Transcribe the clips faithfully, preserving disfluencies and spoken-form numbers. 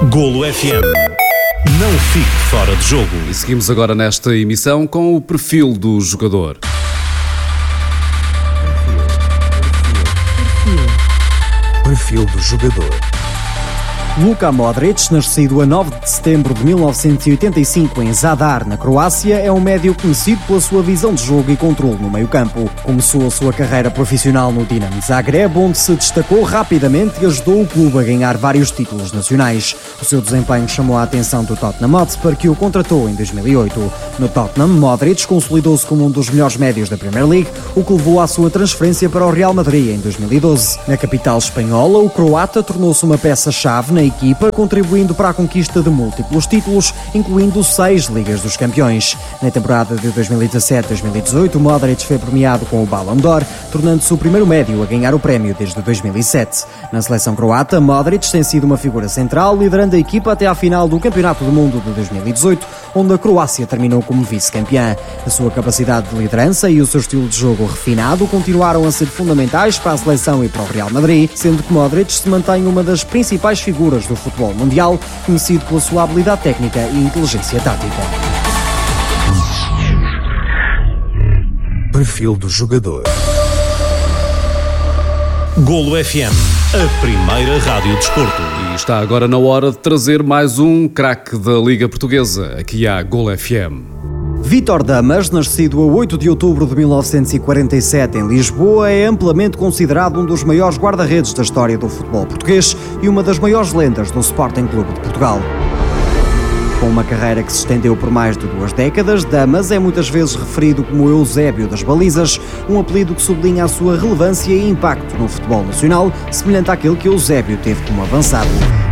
Golo F M. Não fique fora de jogo. E seguimos agora nesta emissão com o perfil do jogador. Perfil do jogador. Luka Modric, nascido a nove de setembro de mil novecentos e oitenta e cinco em Zadar, na Croácia, é um médio conhecido pela sua visão de jogo e controle no meio-campo. Começou a sua carreira profissional no Dinamo Zagreb, onde se destacou rapidamente e ajudou o clube a ganhar vários títulos nacionais. O seu desempenho chamou a atenção do Tottenham Hotspur, que o contratou em dois mil e oito. No Tottenham, Modric consolidou-se como um dos melhores médios da Premier League, o que levou à sua transferência para o Real Madrid em dois mil e doze. Na capital espanhola, o croata tornou-se uma peça-chave na equipa, contribuindo para a conquista de múltiplos títulos, incluindo seis Ligas dos Campeões. Na temporada de dois mil e dezassete a dois mil e dezoito, Modric foi premiado com o Ballon d'Or, tornando-se o primeiro médio a ganhar o prémio desde dois mil e sete. Na seleção croata, Modric tem sido uma figura central, liderando a equipa até à final do Campeonato do Mundo de dois mil e dezoito, onde a Croácia terminou como vice-campeã. A sua capacidade de liderança e o seu estilo de jogo refinado continuaram a ser fundamentais para a seleção e para o Real Madrid, sendo que Modric se mantém uma das principais figuras do futebol mundial, conhecido pela sua habilidade técnica e inteligência tática. Perfil do jogador. Golo F M, a primeira rádio desporto. E está agora na hora de trazer mais um craque da Liga Portuguesa. Aqui há Golo F M. Vítor Damas, nascido a oito de outubro de mil novecentos e quarenta e sete em Lisboa, é amplamente considerado um dos maiores guarda-redes da história do futebol português e uma das maiores lendas do Sporting Clube de Portugal. Com uma carreira que se estendeu por mais de duas décadas, Damas é muitas vezes referido como Eusébio das Balizas, um apelido que sublinha a sua relevância e impacto no futebol nacional, semelhante àquele que Eusébio teve como avançado.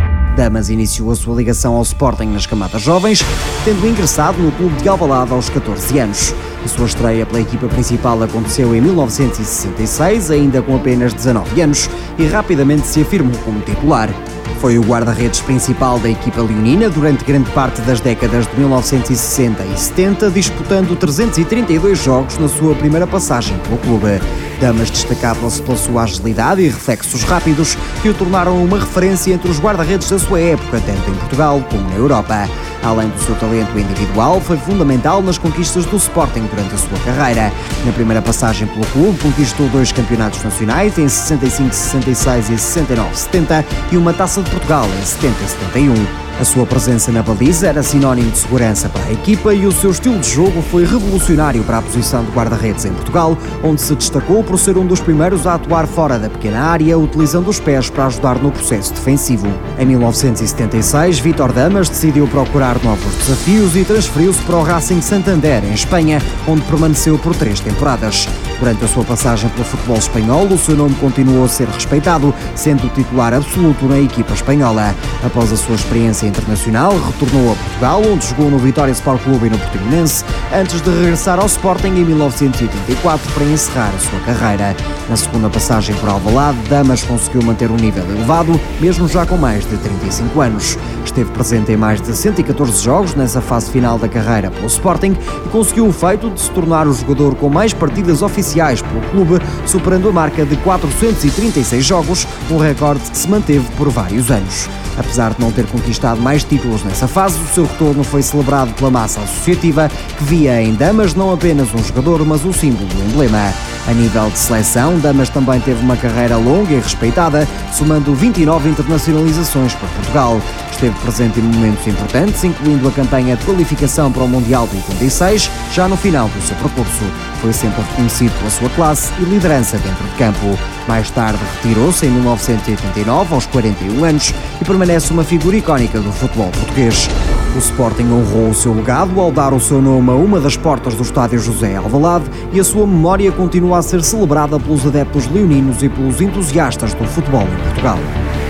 Damas iniciou a sua ligação ao Sporting nas camadas jovens, tendo ingressado no clube de Alvalade aos catorze anos. A sua estreia pela equipa principal aconteceu em mil novecentos e sessenta e seis, ainda com apenas dezanove anos, e rapidamente se afirmou como titular. Foi o guarda-redes principal da equipa leonina durante grande parte das décadas de mil novecentos e sessenta e setenta, disputando trezentos e trinta e dois jogos na sua primeira passagem pelo clube. Damas destacava-se pela sua agilidade e reflexos rápidos, que o tornaram uma referência entre os guarda-redes da sua época, tanto em Portugal como na Europa. Além do seu talento individual, foi fundamental nas conquistas do Sporting durante a sua carreira. Na primeira passagem pelo clube, conquistou dois campeonatos nacionais em sessenta e cinco sessenta e seis e sessenta e nove setenta e uma Taça de Portugal em setenta e setenta e um. A sua presença na baliza era sinónimo de segurança para a equipa e o seu estilo de jogo foi revolucionário para a posição de guarda-redes em Portugal, onde se destacou por ser um dos primeiros a atuar fora da pequena área, utilizando os pés para ajudar no processo defensivo. Em mil novecentos e setenta e seis, Vítor Damas decidiu procurar novos desafios e transferiu-se para o Racing Santander, em Espanha, onde permaneceu por três temporadas. Durante a sua passagem pelo futebol espanhol, o seu nome continuou a ser respeitado, sendo o titular absoluto na equipa espanhola. Após a sua experiência internacional, retornou a Portugal, onde jogou no Vitória Sport Clube e no Portimonense, antes de regressar ao Sporting em mil novecentos e oitenta e quatro para encerrar a sua carreira. Na segunda passagem por Alvalade, Damas conseguiu manter um nível elevado, mesmo já com mais de trinta e cinco anos. Esteve presente em mais de cento e catorze jogos nessa fase final da carreira pelo Sporting e conseguiu o feito de se tornar o jogador com mais partidas oficiais pelo clube, superando a marca de quatrocentos e trinta e seis jogos, um recorde que se manteve por vários anos. Apesar de não ter conquistado mais títulos nessa fase, o seu retorno foi celebrado pela massa associativa, que via em Damas não apenas um jogador, mas um símbolo do emblema. A nível de seleção, Damas também teve uma carreira longa e respeitada, somando vinte e nove internacionalizações por Portugal. Esteve presente em momentos importantes, incluindo a campanha de qualificação para o Mundial de oitenta e seis, já no final do seu percurso. Foi sempre reconhecido pela sua classe e liderança dentro de campo. Mais tarde retirou-se em mil novecentos e oitenta e nove, aos quarenta e um anos, e permanece uma figura icónica do futebol português. O Sporting honrou o seu legado ao dar o seu nome a uma das portas do estádio José Alvalade e a sua memória continua a ser celebrada pelos adeptos leoninos e pelos entusiastas do futebol em Portugal.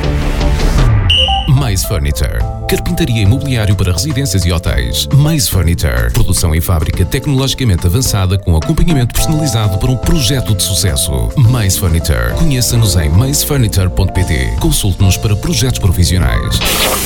Mais Furniture. Carpintaria imobiliário para residências e hotéis. Mais Furniture. Produção em fábrica tecnologicamente avançada com acompanhamento personalizado para um projeto de sucesso. Mais Furniture. Conheça-nos em mais furniture ponto pt. Consulte-nos para projetos profissionais.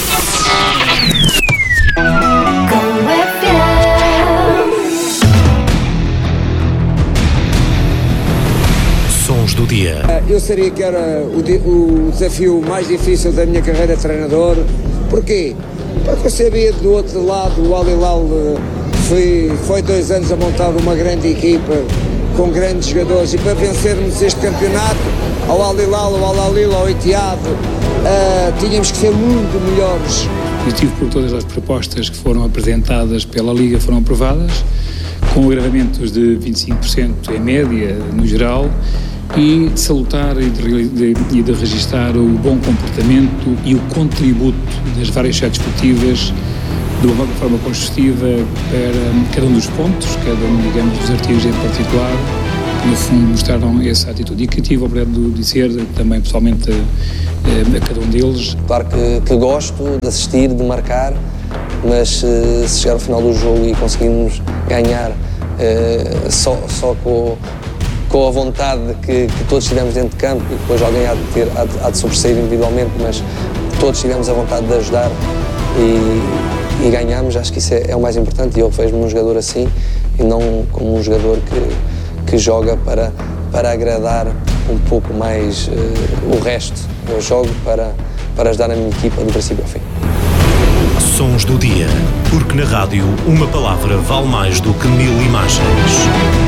Sons do dia. Eu sabia que era o, o desafio mais difícil da minha carreira de treinador, Porquê? Porque eu sabia do outro lado, o Al Hilal foi, foi dois anos a montar uma grande equipa com grandes jogadores, e para vencermos este campeonato, ao Al Hilal, ao Al Ahly, ao Etihad, uh, tínhamos que ser muito melhores. Positivo por todas as propostas que foram apresentadas pela Liga foram aprovadas, com agravamentos de vinte e cinco por cento em média, no geral, e de salutar e de, de, de, de registrar o bom comportamento e o contributo das várias sociedades esportivas de uma forma construtiva para cada um dos pontos, cada um, digamos, dos artigos em particular, que no fundo mostraram essa atitude. E que tive a oportunidade de dizer também pessoalmente a, a cada um deles. Claro que, que gosto de assistir, de marcar, mas se chegar ao final do jogo e conseguirmos ganhar uh, só, só com, com a vontade que, que todos tivemos dentro de campo, e depois alguém há de, ter, há de, há de sobressair individualmente, mas todos tivemos a vontade de ajudar e, e ganhamos, acho que isso é, é o mais importante, e eu vejo-me um jogador assim e não como um jogador que, que joga para, para agradar um pouco mais uh, o resto. Eu jogo para, para ajudar a minha equipa do princípio ao fim. Sons do dia, porque na rádio uma palavra vale mais do que mil imagens.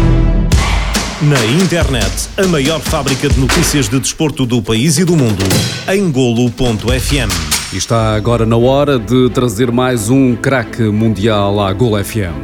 Na internet, a maior fábrica de notícias de desporto do país e do mundo, em golo ponto f m. E está agora na hora de trazer mais um craque mundial à Golo F M.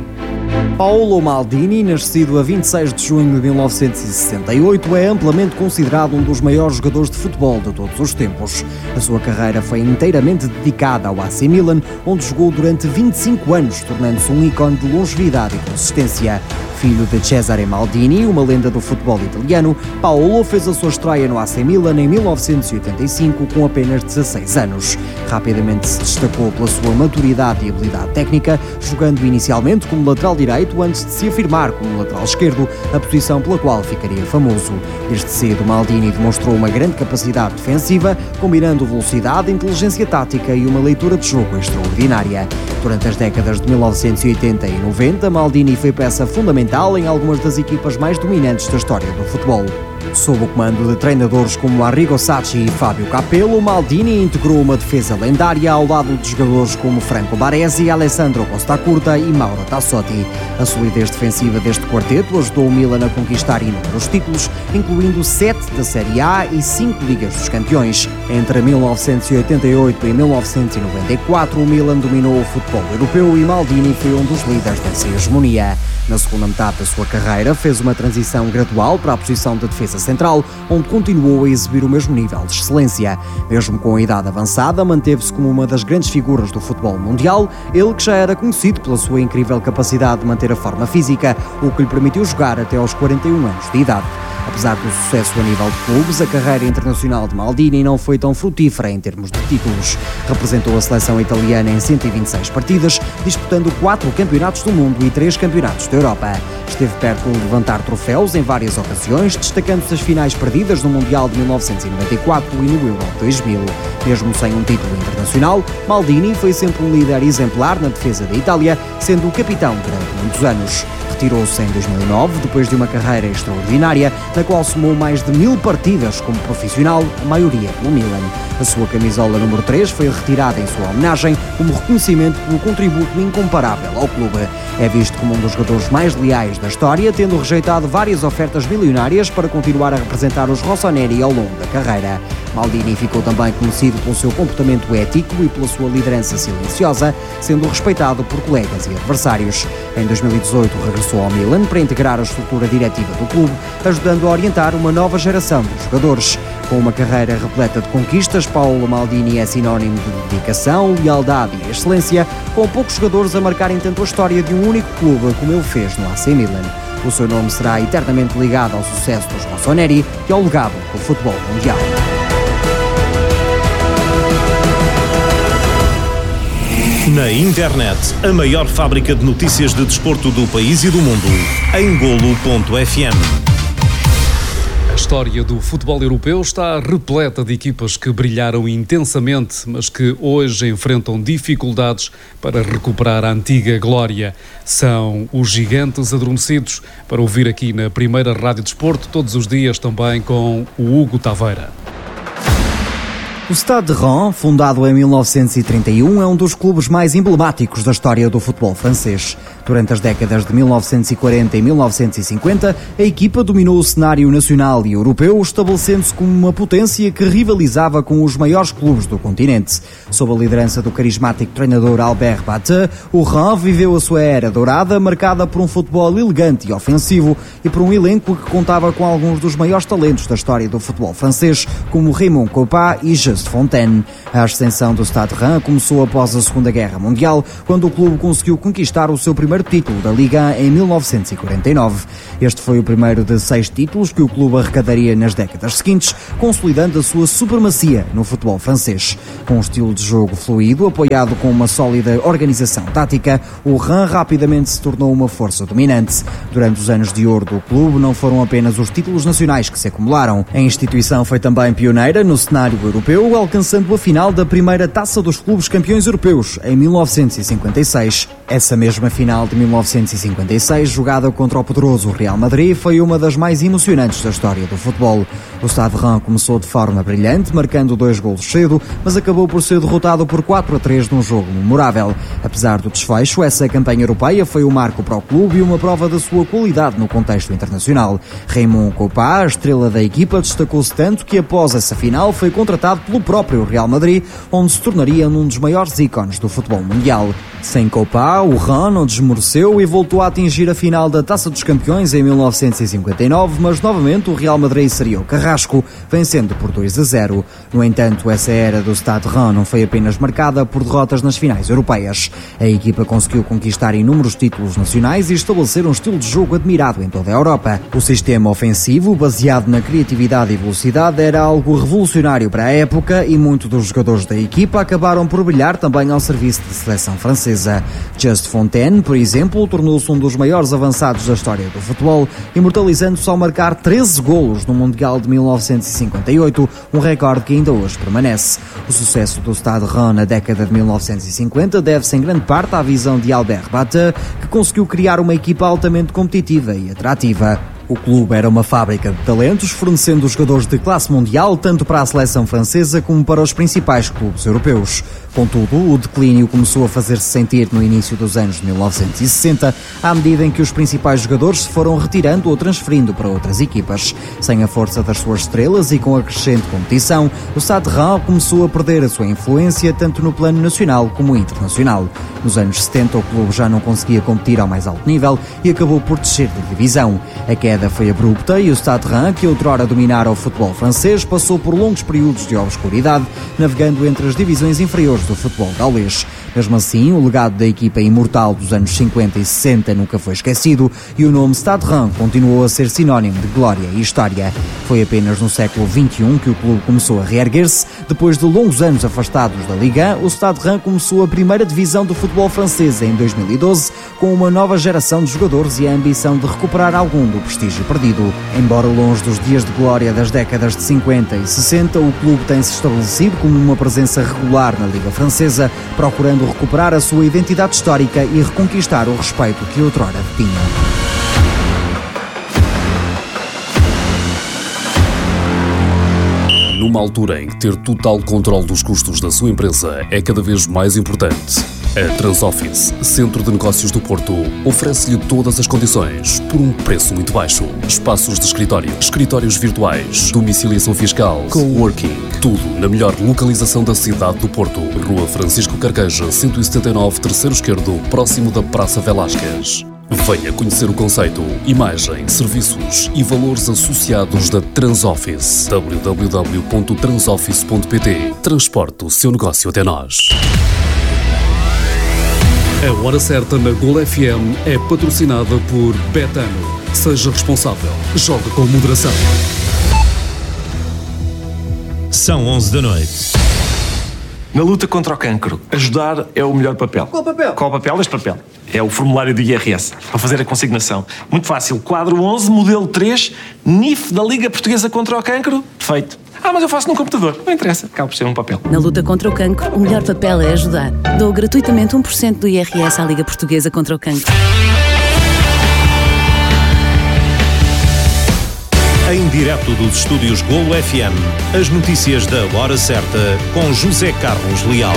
Paolo Maldini, nascido a vinte e seis de junho de mil novecentos e sessenta e oito, é amplamente considerado um dos maiores jogadores de futebol de todos os tempos. A sua carreira foi inteiramente dedicada ao A C Milan, onde jogou durante vinte e cinco anos, tornando-se um ícone de longevidade e consistência. Filho de Cesare Maldini, uma lenda do futebol italiano, Paolo fez a sua estreia no A C Milan em mil novecentos e oitenta e cinco com apenas dezasseis anos. Rapidamente se destacou pela sua maturidade e habilidade técnica, jogando inicialmente como lateral direito antes de se afirmar como lateral esquerdo, a posição pela qual ficaria famoso. Desde cedo, Maldini demonstrou uma grande capacidade defensiva, combinando velocidade, inteligência tática e uma leitura de jogo extraordinária. Durante as décadas de mil novecentos e oitenta e noventa, Maldini foi peça fundamental em algumas das equipas mais dominantes da história do futebol. Sob o comando de treinadores como Arrigo Sacchi e Fábio Capello, Maldini integrou uma defesa lendária ao lado de jogadores como Franco Baresi, Alessandro Costa Curta e Mauro Tassotti. A solidez defensiva deste quarteto ajudou o Milan a conquistar inúmeros títulos, incluindo sete da Série A e cinco Ligas dos Campeões. Entre mil novecentos e oitenta e oito e mil novecentos e noventa e quatro, o Milan dominou o futebol europeu e Maldini foi um dos líderes dessa hegemonia. Na segunda metade da sua carreira, fez uma transição gradual para a posição de defesa central, onde continuou a exibir o mesmo nível de excelência. Mesmo com a idade avançada, manteve-se como uma das grandes figuras do futebol mundial, ele que já era conhecido pela sua incrível capacidade de manter a forma física, o que lhe permitiu jogar até aos quarenta e um anos de idade. Apesar do sucesso a nível de clubes, a carreira internacional de Maldini não foi tão frutífera em termos de títulos. Representou a seleção italiana em cento e vinte e seis partidas, disputando quatro campeonatos do mundo e três campeonatos da Europa. Esteve perto de levantar troféus em várias ocasiões, destacando-se as finais perdidas no Mundial de mil novecentos e noventa e quatro e no Euro de dois mil. Mesmo sem um título internacional, Maldini foi sempre um líder exemplar na defesa da Itália, sendo o capitão durante muitos anos. Retirou-se em dois mil e nove, depois de uma carreira extraordinária, na qual somou mais de mil partidas como profissional, a maioria pelo Milan. A sua camisola número três foi retirada em sua homenagem, como reconhecimento pelo contributo incomparável ao clube. É visto como um dos jogadores mais leais da história, tendo rejeitado várias ofertas milionárias para continuar a representar os rossoneri ao longo da carreira. Maldini ficou também conhecido pelo seu comportamento ético e pela sua liderança silenciosa, sendo respeitado por colegas e adversários. Em dois mil e dezoito regressou ao Milan para integrar a estrutura diretiva do clube, ajudando a orientar uma nova geração de jogadores. Com uma carreira repleta de conquistas, Paolo Maldini é sinónimo de dedicação, lealdade e excelência, com poucos jogadores a marcarem tanto a história de um único clube como ele fez no A C Milan. O seu nome será eternamente ligado ao sucesso dos rossoneri e ao legado do futebol mundial. Na internet, a maior fábrica de notícias de desporto do país e do mundo, em golo ponto f m. A história do futebol europeu está repleta de equipas que brilharam intensamente, mas que hoje enfrentam dificuldades para recuperar a antiga glória. São os gigantes adormecidos, para ouvir aqui na primeira Rádio Desporto, todos os dias também com o Hugo Taveira. O Stade de Reims, fundado em mil novecentos e trinta e um, é um dos clubes mais emblemáticos da história do futebol francês. Durante as décadas de mil novecentos e quarenta e mil novecentos e cinquenta, a equipa dominou o cenário nacional e europeu, estabelecendo-se como uma potência que rivalizava com os maiores clubes do continente. Sob a liderança do carismático treinador Albert Bateu, o Reims viveu a sua era dourada, marcada por um futebol elegante e ofensivo e por um elenco que contava com alguns dos maiores talentos da história do futebol francês, como Raymond Kopa e Just Fontaine. A ascensão do Stade de Reims começou após a Segunda Guerra Mundial, quando o clube conseguiu conquistar o seu primeiro título da Liga em mil novecentos e quarenta e nove. Este foi o primeiro de seis títulos que o clube arrecadaria nas décadas seguintes, consolidando a sua supremacia no futebol francês. Com um estilo de jogo fluido, apoiado com uma sólida organização tática, o Reims rapidamente se tornou uma força dominante. Durante os anos de ouro do clube, não foram apenas os títulos nacionais que se acumularam. A instituição foi também pioneira no cenário europeu, alcançando a final da primeira Taça dos Clubes Campeões Europeus, em mil novecentos e cinquenta e seis. Essa mesma final de mil novecentos e cinquenta e seis, jogada contra o poderoso Real Madrid, foi uma das mais emocionantes da história do futebol. O Stade de Reims começou de forma brilhante, marcando dois golos cedo, mas acabou por ser derrotado por quatro a três num jogo memorável. Apesar do desfecho, essa campanha europeia foi um marco para o clube e uma prova da sua qualidade no contexto internacional. Raymond Kopa, a estrela da equipa, destacou-se tanto que após essa final foi contratado pelo próprio Real Madrid, onde se tornaria um dos maiores ícones do futebol mundial. Sem Kopa, o Reims não desmoreceu e voltou a atingir a final da Taça dos Campeões em mil novecentos e cinquenta e nove, mas novamente o Real Madrid seria o carrasco, vencendo por dois a zero. No entanto, essa era do Stade de Reims não foi apenas marcada por derrotas nas finais europeias. A equipa conseguiu conquistar inúmeros títulos nacionais e estabelecer um estilo de jogo admirado em toda a Europa. O sistema ofensivo, baseado na criatividade e velocidade, era algo revolucionário para a época e muitos dos jogadores da equipa acabaram por brilhar também ao serviço da seleção francesa. Just Fontaine, por exemplo, tornou-se um dos maiores avançados da história do futebol, imortalizando-se ao marcar treze golos no Mundial de mil novecentos e cinquenta e oito, um recorde que ainda hoje permanece. O sucesso do Stade de Reims na década de mil novecentos e cinquenta deve-se em grande parte à visão de Albert Bateu, que conseguiu criar uma equipa altamente competitiva e atrativa. O clube era uma fábrica de talentos, fornecendo jogadores de classe mundial tanto para a seleção francesa como para os principais clubes europeus. Contudo, o declínio começou a fazer-se sentir no início dos anos de mil novecentos e sessenta, à medida em que os principais jogadores se foram retirando ou transferindo para outras equipas. Sem a força das suas estrelas e com a crescente competição, o Stade de Reims começou a perder a sua influência tanto no plano nacional como internacional. Nos anos setenta, o clube já não conseguia competir ao mais alto nível e acabou por descer de divisão. A queda foi abrupta e o Stade de Reims, que outrora dominara o futebol francês, passou por longos períodos de obscuridade, navegando entre as divisões inferiores do futebol gaulês. Mesmo assim, o legado da equipa imortal dos anos cinquenta e sessenta nunca foi esquecido e o nome Stade de Reims continuou a ser sinónimo de glória e história. Foi apenas no século vinte e um que o clube começou a reerguer-se. Depois de longos anos afastados da Liga, o Stade de Reims começou a primeira divisão do futebol francês em dois mil e doze, com uma nova geração de jogadores e a ambição de recuperar algum do prestígio perdido. Embora longe dos dias de glória das décadas de cinquenta e sessenta, o clube tem-se estabelecido como uma presença regular na Liga Francesa, procurando recuperar a sua identidade histórica e reconquistar o respeito que outrora tinha. Numa altura em que ter total controle dos custos da sua empresa é cada vez mais importante, a Transoffice, Centro de Negócios do Porto, oferece-lhe todas as condições por um preço muito baixo. Espaços de escritório, escritórios virtuais, domiciliação fiscal, coworking, tudo na melhor localização da cidade do Porto. Rua Francisco Carqueja, cento e setenta e nove, terceiro esquerdo, próximo da Praça Velásquez. Venha conhecer o conceito, imagem, serviços e valores associados da Transoffice. w w w ponto transoffice ponto p t. Transporte o seu negócio até nós. A Hora Certa na Gol F M é patrocinada por Betano. Seja responsável. Jogue com moderação. São onze da noite. Na luta contra o cancro, ajudar é o melhor papel. Qual papel? Qual papel? Este papel. É o formulário do I R S, para fazer a consignação. Muito fácil. Quadro onze, modelo três, N I F da Liga Portuguesa contra o Cancro. Feito. Ah, mas eu faço num computador. Não interessa. Acaba por ser um papel. Na luta contra o cancro, o melhor papel é ajudar. Dou gratuitamente um por cento do I R S à Liga Portuguesa contra o Cancro. Em direto dos estúdios Golo F M, as notícias da hora certa com José Carlos Leal.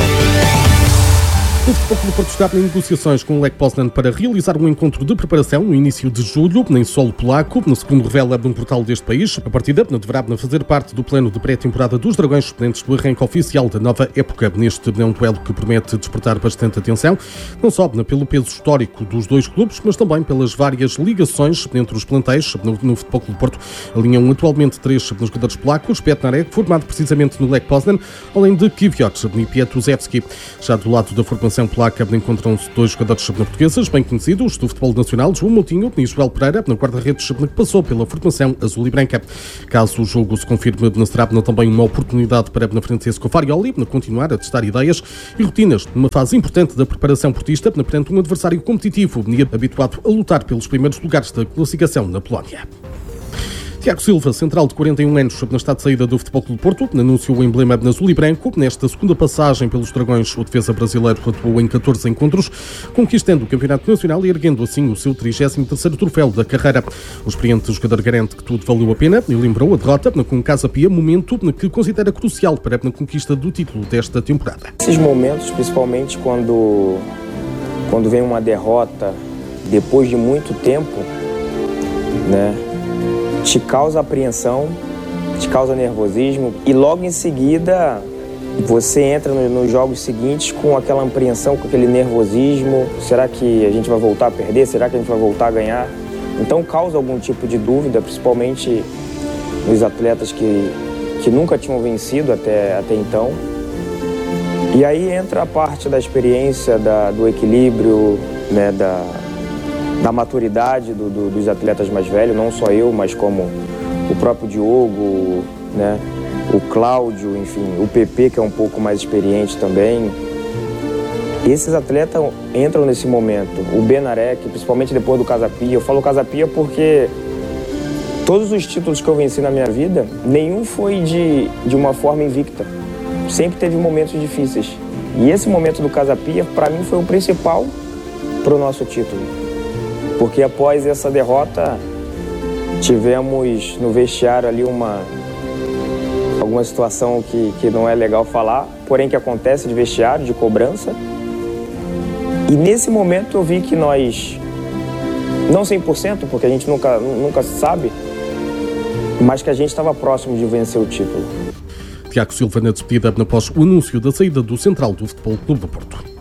O Futebol Clube do Porto está em negociações com o Lech Poznan para realizar um encontro de preparação no início de julho, em solo polaco, no segundo revela de um portal deste país. A partida deverá fazer parte do plano de pré-temporada dos Dragões, antes do arranque oficial da nova época. Neste é um duelo que promete despertar bastante atenção, não só pelo peso histórico dos dois clubes, mas também pelas várias ligações entre os plantéis. No, no Futebol Clube do Porto alinham atualmente três jogadores polacos: Bednarek, formado precisamente no Lech Poznan, além de Kiwior e Pietrusewski. Já do lado da formação polaca encontram-se dois jogadores portugueses bem conhecidos do futebol nacional: João Moutinho e Joel Pereira, na guarda-redes que passou pela formação azul e branca. Caso o jogo se confirme, será também uma oportunidade para Francesco Farioli continuar a testar ideias e rotinas numa fase importante da preparação portista perante um adversário competitivo e habituado a lutar pelos primeiros lugares da classificação na Polónia. Tiago Silva, central de quarenta e um anos, na estado de saída do Futebol Clube do Porto, anunciou o emblema azul e branco. Nesta segunda passagem pelos Dragões, o defesa brasileiro atuou em catorze encontros, conquistando o Campeonato Nacional e erguendo assim o seu trigésimo terceiro troféu da carreira. O experiente jogador garante que tudo valeu a pena e lembrou a derrota com Casa Pia, momento que considera crucial para a conquista do título desta temporada. Esses momentos, principalmente quando, quando vem uma derrota depois de muito tempo, né? Te causa apreensão, te causa nervosismo e logo em seguida você entra nos jogos seguintes com aquela apreensão, com aquele nervosismo. Será que a gente vai voltar a perder? Será que a gente vai voltar a ganhar? Então causa algum tipo de dúvida, principalmente nos atletas que, que nunca tinham vencido até, até então. E aí entra a parte da experiência, da, do equilíbrio, né, da... da maturidade do, do, dos atletas mais velhos, não só eu, mas como o próprio Diogo, né, o Cláudio, enfim, o P P, que é um pouco mais experiente também. Esses atletas entram nesse momento. O Bednarek, principalmente depois do Casa Pia. Eu falo Casa Pia porque todos os títulos que eu venci na minha vida, nenhum foi de, de uma forma invicta. Sempre teve momentos difíceis. E esse momento do Casa Pia, para mim, foi o principal para o nosso título. Porque após essa derrota, tivemos no vestiário ali uma alguma situação que, que não é legal falar, porém que acontece de vestiário, de cobrança. E nesse momento eu vi que nós, não cem por cento, porque a gente nunca, nunca sabe, mas que a gente estava próximo de vencer o título. Tiago Silva na despedida após o anúncio da saída do central do Futebol Clube do Porto.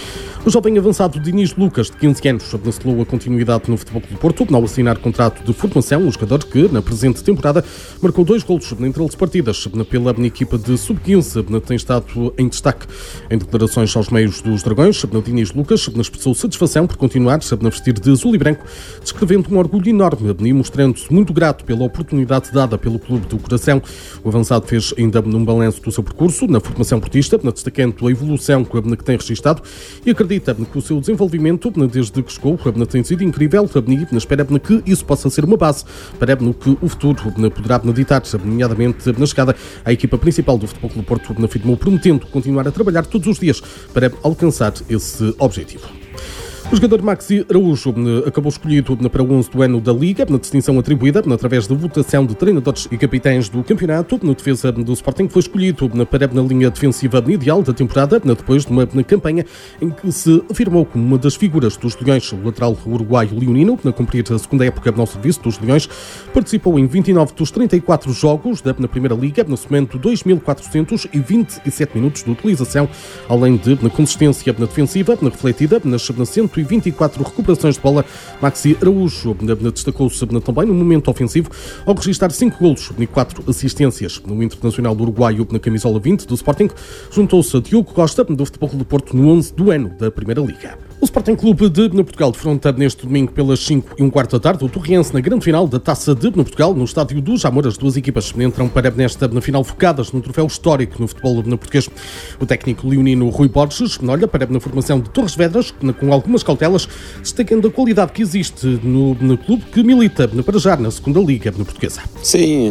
O jovem avançado Diniz Lucas, de quinze anos, selou a continuidade no Futebol Clube do Porto ao assinar contrato de formação. Um jogador que, na presente temporada, marcou dois golos entre as partidas pela equipa de sub quinze, tem estado em destaque. Em declarações aos meios dos Dragões, Diniz Lucas expressou satisfação por continuar a vestir de azul e branco, descrevendo um orgulho enorme e mostrando-se muito grato pela oportunidade dada pelo Clube do Coração. O avançado fez ainda um balanço do seu percurso na formação portista, destacando a evolução que tem registado e acredita que o seu desenvolvimento, desde que chegou, tem sido incrível e espera que isso possa ser uma base para o que o futuro poderá ditar, nomeadamente na chegada à equipa principal do Futebol Clube do Porto, afirmou, prometendo continuar a trabalhar todos os dias para alcançar esse objetivo. O jogador Maxi Araújo acabou escolhido para o onze do ano da Liga, na distinção atribuída através da votação de treinadores e capitães do campeonato. Na defesa do Sporting foi escolhido para na linha defensiva ideal da temporada, depois de uma campanha em que se afirmou como uma das figuras dos Leões. O lateral uruguaio leonino, na cumprir a segunda época ao serviço dos Leões, participou em vinte e nove dos trinta e quatro jogos da Primeira Liga, no somando dois mil quatrocentos e vinte e sete minutos de utilização, além de na consistência na defensiva, na refletida nas cento e vinte e quatro recuperações de bola. Maxi Araújo destacou-se também no momento ofensivo ao registrar cinco golos e quatro assistências. No internacional do uruguaio, na camisola vinte do Sporting, juntou-se a Diogo Costa, do Futebol Clube do Porto, no onze do ano da Primeira Liga. O Sporting Clube de Portugal defronta neste domingo pelas cinco e um quarto da tarde o Torriense na grande final da Taça de Portugal no estádio do Jamor. As duas equipas entram para nesta na final focadas num troféu histórico no futebol português. O técnico leonino Rui Borges olha para na formação de Torres Vedras com algumas cautelas, destacando a qualidade que existe no, no clube que milita para já na segunda Liga portuguesa. Sim,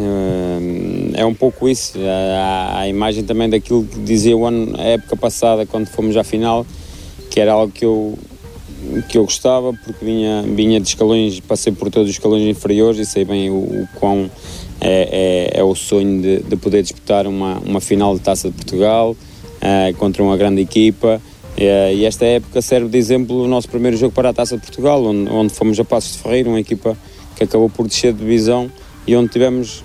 é um pouco isso. A, a imagem também daquilo que dizia o ano, a época passada, quando fomos à final, que era algo que eu, que eu gostava, porque vinha, vinha de escalões, passei por todos os escalões inferiores e sei bem o, o quão é, é, é o sonho de, de poder disputar uma, uma final de Taça de Portugal uh, contra uma grande equipa. Uh, e esta época serve de exemplo o nosso primeiro jogo para a Taça de Portugal, onde, onde fomos a Passos de Ferreira, uma equipa que acabou por descer de divisão e onde tivemos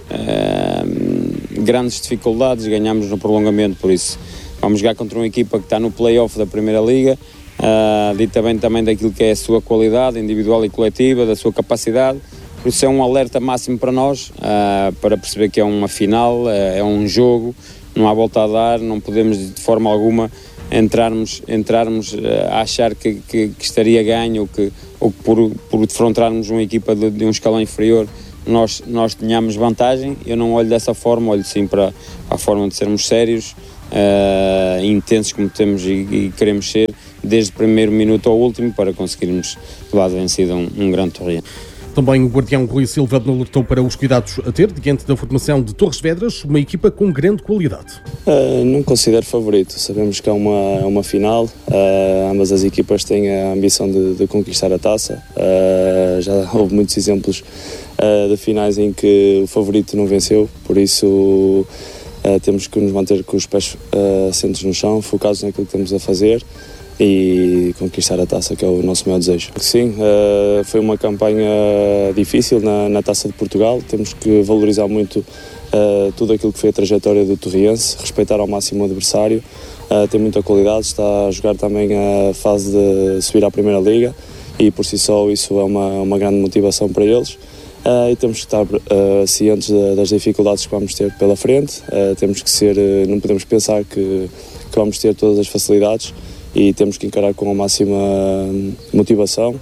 uh, grandes dificuldades, ganhámos no prolongamento. Por isso vamos jogar contra uma equipa que está no play-off da Primeira Liga, uh, dita bem também daquilo que é a sua qualidade individual e coletiva, da sua capacidade. Por isso é um alerta máximo para nós, uh, para perceber que é uma final, uh, é um jogo, não há volta a dar, não podemos de forma alguma entrarmos, entrarmos uh, a achar que, que, que estaria ganho ou que, ou que por, por defrontarmos uma equipa de, de um escalão inferior nós, nós tenhamos vantagem. Eu não olho dessa forma, olho sim para, para a forma de sermos sérios, uh, intensos como temos e, e queremos ser, desde o primeiro minuto ao último, para conseguirmos levar de vencida um, um grande Torreão. Também o guardião Rui Silva alertou para os cuidados a ter diante da formação de Torres Vedras, uma equipa com grande qualidade. Uh, não considero favorito, sabemos que é uma, é uma final, uh, ambas as equipas têm a ambição de, de conquistar a taça, uh, já houve muitos exemplos uh, de finais em que o favorito não venceu, por isso uh, temos que nos manter com os pés uh, assentos no chão, focados naquilo que temos a fazer e conquistar a taça, que é o nosso maior desejo. Sim, uh, foi uma campanha difícil na, na Taça de Portugal, temos que valorizar muito uh, tudo aquilo que foi a trajetória do Torriense, respeitar ao máximo o adversário, uh, tem muita qualidade, está a jogar também a fase de subir à Primeira Liga e por si só isso é uma, uma grande motivação para eles. Uh, e temos que estar uh, cientes de, das dificuldades que vamos ter pela frente, uh, temos que ser, uh, não podemos pensar que, que vamos ter todas as facilidades, e temos que encarar com a máxima motivação,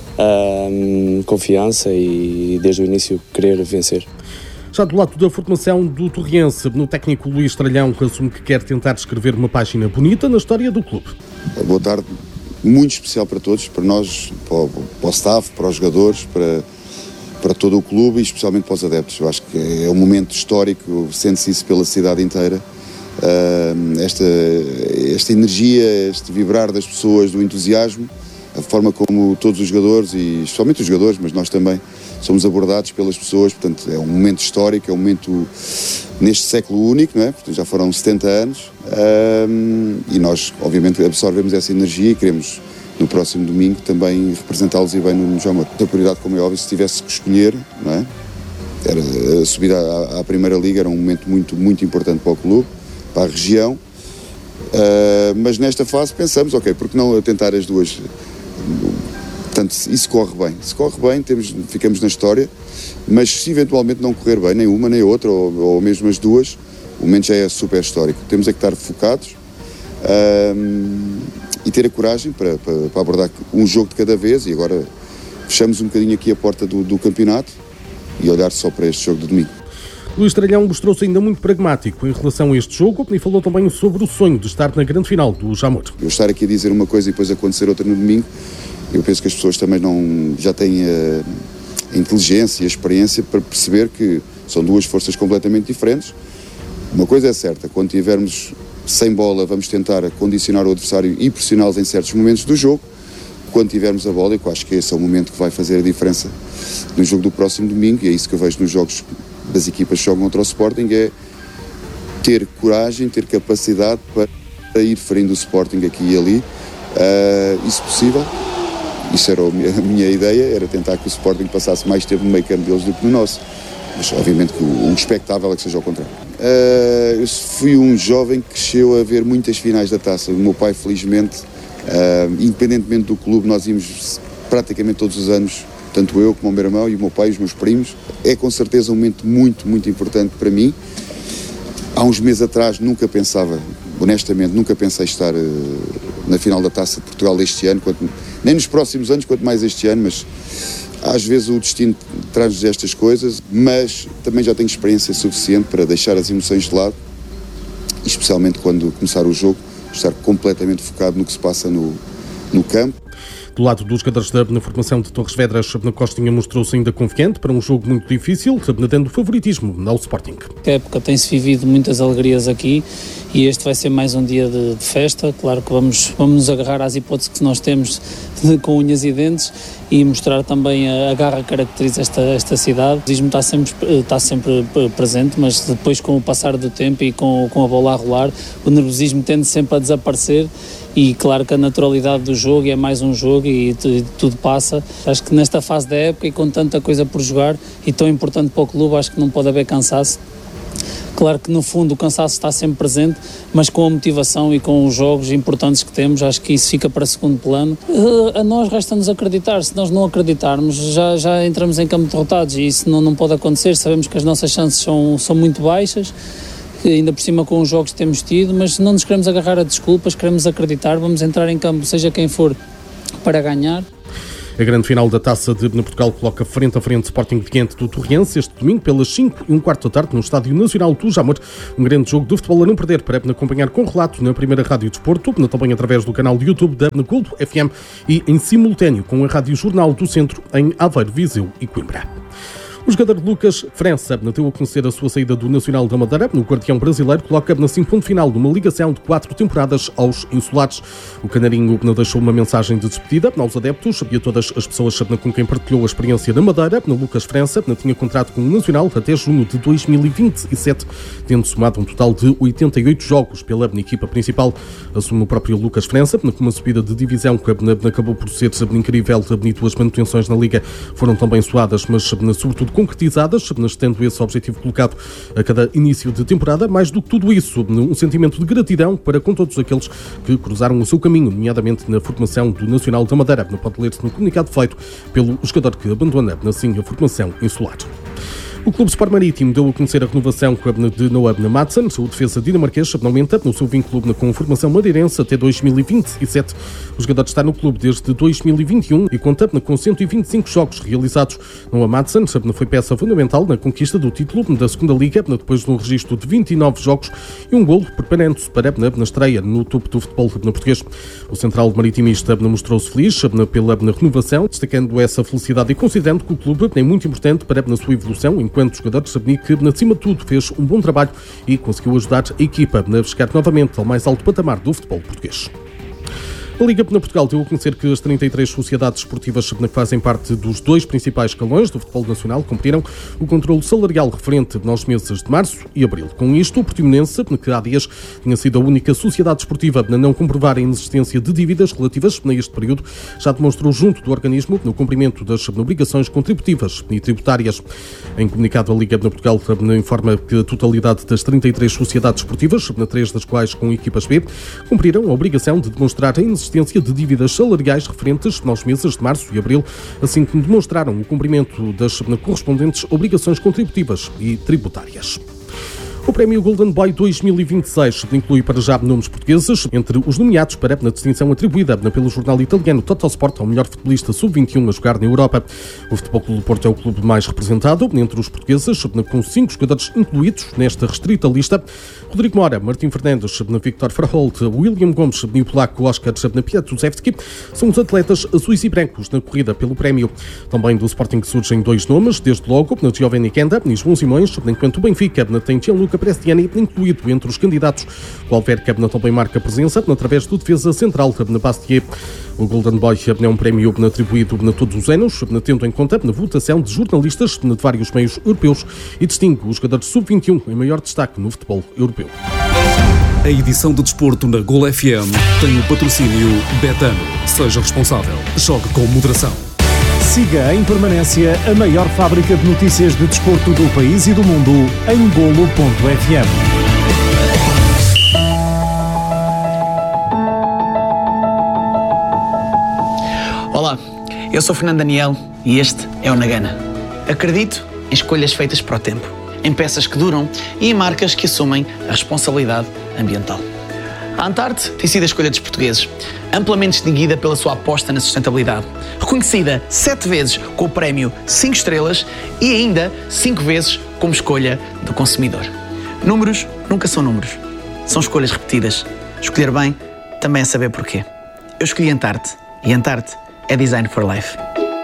um, confiança e desde o início querer vencer. Já do lado da formação do Torriense, no técnico Luís Tralhão assume que quer tentar escrever uma página bonita na história do clube. Boa tarde, muito especial para todos, para nós, para o, para o staff, para os jogadores, para, para todo o clube e especialmente para os adeptos. Eu acho que é um momento histórico, sente-se isso pela cidade inteira. Uh, esta, esta energia, este vibrar das pessoas, do entusiasmo, a forma como todos os jogadores, e especialmente os jogadores, mas nós também, somos abordados pelas pessoas, portanto é um momento histórico, é um momento neste século único, não é? Portanto, já foram setenta anos uh, e nós obviamente absorvemos essa energia e queremos no próximo domingo também representá-los e bem no João Moro. A prioridade, como é óbvio, se tivesse que escolher, não é? Era a subida à, à Primeira Liga, era um momento muito, muito importante para o clube, para a região, uh, mas nesta fase pensamos, ok, porque não tentar as duas? Portanto, isso corre bem, se corre bem temos, ficamos na história, mas se eventualmente não correr bem, nem uma nem outra, ou, ou mesmo as duas, o momento já é super histórico. Temos é que estar focados uh, e ter a coragem para, para, para abordar um jogo de cada vez, e agora fechamos um bocadinho aqui a porta do, do campeonato e olhar só para este jogo de domingo. Luís Tralhão mostrou-se ainda muito pragmático em relação a este jogo e falou também sobre o sonho de estar na grande final do Jamor. Eu estar aqui a dizer uma coisa e depois acontecer outra no domingo, eu penso que as pessoas também não, já têm a inteligência e a experiência para perceber que são duas forças completamente diferentes. Uma coisa é certa, quando tivermos sem bola vamos tentar condicionar o adversário e pressioná-los em certos momentos do jogo. Quando tivermos a bola, eu acho que esse é o momento que vai fazer a diferença no jogo do próximo domingo, e é isso que eu vejo nos jogos das equipas que jogam contra o Sporting, é ter coragem, ter capacidade para ir ferindo o Sporting aqui e ali, uh, isso possível. Isso era a minha, a minha ideia, era tentar que o Sporting passasse mais tempo no meio campo deles do que no nosso, mas obviamente que o, o expectável é que seja ao contrário. Uh, eu fui um jovem que cresceu a ver muitas finais da Taça. O meu pai, felizmente, uh, independentemente do clube, nós íamos praticamente todos os anos, tanto eu como o meu irmão e o meu pai e os meus primos. É com certeza um momento muito, muito importante para mim. Há uns meses atrás nunca pensava, honestamente, nunca pensei estar uh, na final da Taça de Portugal este ano, quanto, nem nos próximos anos, quanto mais este ano, mas às vezes o destino traz-nos estas coisas, mas também já tenho experiência suficiente para deixar as emoções de lado, especialmente quando começar o jogo, estar completamente focado no que se passa no, no campo. Do lado dos jogadores na formação de Torres Vedras, na Costinha mostrou-se ainda confiante para um jogo muito difícil, dando favoritismo ao Sporting. A época tem-se vivido muitas alegrias aqui e este vai ser mais um dia de, de festa. Claro que vamos, vamos nos agarrar às hipóteses que nós temos de, com unhas e dentes e mostrar também a, a garra que caracteriza esta, esta cidade. O ismo está sempre, está sempre presente, mas depois com o passar do tempo e com, com a bola a rolar, o nervosismo tende sempre a desaparecer. E claro que a naturalidade do jogo é mais um jogo e tudo passa. Acho que nesta fase da época e com tanta coisa por jogar e tão importante para o clube, acho que não pode haver cansaço. Claro que no fundo o cansaço está sempre presente, mas com a motivação e com os jogos importantes que temos, acho que isso fica para segundo plano. A nós resta-nos acreditar, se nós não acreditarmos já, já entramos em campo derrotados e isso não, não pode acontecer. Sabemos que as nossas chances são, são muito baixas, ainda por cima com os jogos que temos tido, mas não nos queremos agarrar a desculpas, queremos acreditar, vamos entrar em campo, seja quem for, para ganhar. A grande final da Taça de Portugal coloca frente a frente Sporting diante do Torriense este domingo pelas cinco e um quarto da tarde no Estádio Nacional do Jamor. Um grande jogo de futebol a não perder para acompanhar com relato na primeira Rádio Desporto, também através do canal de YouTube da Gold F M e em simultâneo com a Rádio Jornal do Centro em Aveiro, Viseu e Coimbra. O jogador Lucas França deu a conhecer a sua saída do Nacional da Madeira. No Guardião brasileiro coloca assim ponto final de uma ligação de quatro temporadas aos insulares. O canarinho deixou uma mensagem de despedida aos adeptos e a todas as pessoas com quem partilhou a experiência na Madeira. Lucas França tinha contrato com o Nacional até junho de dois mil e vinte e sete, tendo somado um total de oitenta e oito jogos pela equipa principal. Assume o próprio Lucas França, com uma subida de divisão que acabou por ser incrível. As manutenções na Liga foram também suadas, mas sobretudo concretizadas, tendo esse objetivo colocado a cada início de temporada. Mais do que tudo isso, um sentimento de gratidão para com todos aqueles que cruzaram o seu caminho, nomeadamente na formação do Nacional da Madeira. Pode ler-se no comunicado feito pelo jogador que abandona assim a formação insular. O Clube Sport Marítimo deu a conhecer a renovação de Noah Madsen, o defesa dinamarquês, aumenta no seu vínculo com a formação madeirense até dois mil e vinte e sete. O jogador está no clube desde dois mil e vinte e um e conta com cento e vinte e cinco jogos realizados. Noah Madsen foi peça fundamental na conquista do título da segunda Liga, depois de um registro de vinte e nove jogos e um golo permanente para na estreia no topo do futebol português. O central maritimista mostrou-se feliz pela renovação, destacando essa felicidade e considerando que o clube é muito importante para a sua evolução enquanto jogador, sabia que, acima de tudo, fez um bom trabalho e conseguiu ajudar a equipa a chegar novamente ao mais alto patamar do futebol português. A Liga de Portugal deu a conhecer que as trinta e três sociedades esportivas que fazem parte dos dois principais escalões do futebol nacional cumpriram o controle salarial referente aos meses de março e abril. Com isto, o Portimonense, que há dias tinha sido a única sociedade esportiva a não comprovar a inexistência de dívidas relativas a este período, já demonstrou junto do organismo no cumprimento das obrigações contributivas e tributárias. Em comunicado, a Liga de Portugal informa que a totalidade das trinta e três sociedades esportivas, três das quais com equipas B, cumpriram a obrigação de demonstrar a inexistência de dívidas salariais referentes aos meses de março e abril, assim como demonstraram o cumprimento das correspondentes obrigações contributivas e tributárias. O prémio Golden Boy dois mil e vinte e seis inclui para já nomes portugueses entre os nomeados para a distinção atribuída pelo jornal italiano Totosport ao melhor futebolista sub vinte e um a jogar na Europa. O Futebol Clube do Porto é o clube mais representado entre os portugueses, com cinco jogadores incluídos nesta restrita lista. Rodrigo Mora, Martim Fernandes, Victor Verholt, William Gomes e o polaco Oskar Piatuzewski são os atletas azuis e brancos na corrida pelo prémio. Também do Sporting surgem dois nomes, desde logo na Giovanni Kenda e João Simões, enquanto o Benfica tem Gianluca Prestiani incluído entre os candidatos. O Alverca também marca presença através do defesa central na Bastier. O Golden Boy é um prémio atribuído a todos os anos, tendo em conta a votação de jornalistas de vários meios europeus e distingue os jogadores sub vinte e um em maior destaque no futebol europeu. A edição do desporto na Gol F M tem o patrocínio Betano. Seja responsável. Jogue com moderação. Siga em permanência a maior fábrica de notícias de desporto do país e do mundo em golo ponto f m. Olá, eu sou Fernando Daniel e este é o Nagana. Acredito em escolhas feitas para o tempo, em peças que duram e em marcas que assumem a responsabilidade ambiental. A Antarte tem sido a escolha dos portugueses, amplamente distinguida pela sua aposta na sustentabilidade, reconhecida sete vezes com o prémio cinco estrelas e ainda cinco vezes como escolha do consumidor. Números nunca são números, são escolhas repetidas. Escolher bem também é saber porquê. Eu escolhi Antarte E Antarte é Design for Life.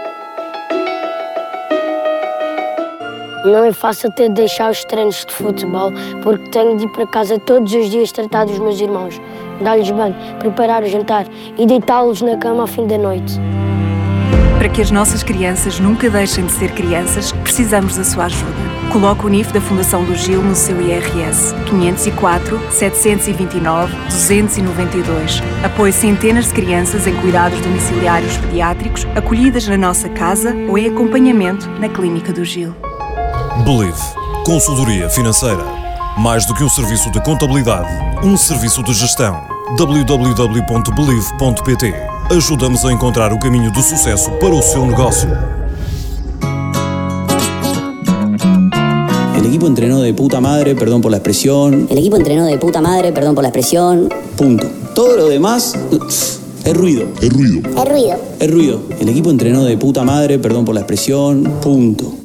Não é fácil ter de deixar os treinos de futebol, porque tenho de ir para casa todos os dias tratar dos meus irmãos, dar-lhes banho, preparar o jantar e deitá-los na cama ao fim da noite. Para que as nossas crianças nunca deixem de ser crianças, precisamos da sua ajuda. Coloque o N I F da Fundação do Gil no seu I R S. quinhentos e quatro, setecentos e vinte e nove, duzentos e noventa e dois. Apoie centenas de crianças em cuidados domiciliários pediátricos, acolhidas na nossa casa ou em acompanhamento na Clínica do Gil. Believe. Consultoria financeira. Mais do que um serviço de contabilidade, um serviço de gestão. w w w ponto believe ponto p t. Ajuda-nos a encontrar o caminho do sucesso para o seu negócio. El equipo entrenó de puta madre, perdón por la expresión. El equipo entrenó de puta madre, perdón por la expresión. Punto. Todo lo demás es ruido. Es ruido. Es ruido. Es ruido. El equipo entrenó de puta madre, perdón por la expresión. Punto.